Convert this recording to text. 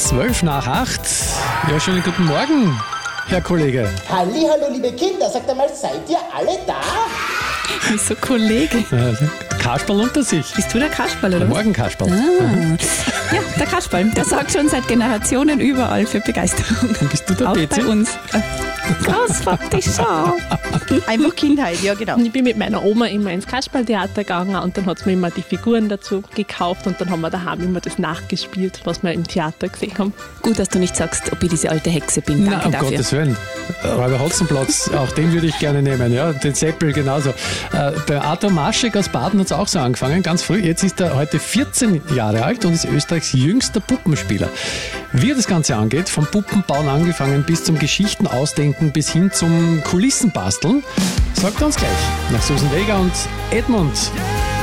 8:12. Ja, schönen guten Morgen, Herr Kollege. Hallihallo, liebe Kinder, sagt einmal, seid ihr alle da? Wieso Kollege? Kasperl unter sich. Bist du der Kasperl, oder was? Morgen, Kasperl. Ja, der Kasperl. Der sorgt schon seit Generationen überall für Begeisterung. Bist du der Auch Bezi? bei uns. Großvater, schau. Einfach Kindheit, ja genau. Ich bin mit meiner Oma immer ins Kasperltheater gegangen und dann hat sie mir immer die Figuren dazu gekauft und dann haben wir daheim immer das nachgespielt, was wir im Theater gesehen haben. Gut, dass du nicht sagst, ob ich diese alte Hexe bin. Danke Um dafür. Gottes Willen. Räuber Hotzenplotz, auch den würde ich gerne nehmen. Ja, den Seppel genauso. Bei Arthur Maschek aus Baden hat es auch so angefangen, ganz früh. Jetzt ist er heute 14 Jahre alt und ist Österreichs jüngster Puppenspieler. Wie er das Ganze angeht, vom Puppenbauen angefangen bis zum Geschichten ausdenken, bis hin zum Kulissenbasteln, sagt er uns gleich. Nach Susan Vega und Edmund.